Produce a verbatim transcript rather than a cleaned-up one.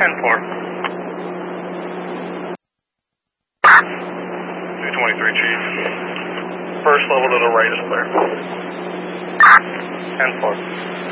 ten four. two twenty-three, Chief. First level to the right is clear. ten four.